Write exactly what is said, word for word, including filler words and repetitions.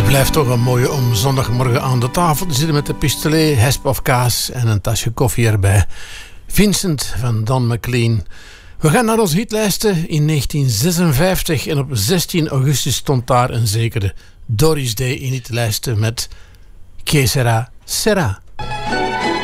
Blijft toch een mooie om zondagmorgen aan de tafel te zitten met een pistolet, hesp of kaas en een tasje koffie erbij. Vincent van Don McLean. We gaan naar onze hitlijsten in negentien zesenvijftig en op zestien augustus stond daar een zekere Doris Day in hitlijsten met Que Sera Sera.